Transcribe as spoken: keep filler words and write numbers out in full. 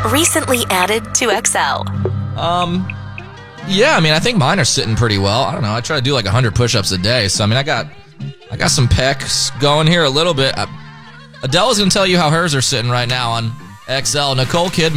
Recently added to X L. Um, yeah, I mean, I think mine are sitting pretty well. I don't know. I try to do like one hundred push-ups a day. So, I mean, I got I got some pecs going here a little bit. I, Adele is going to tell you how hers are sitting right now on X L. Nicole Kidman.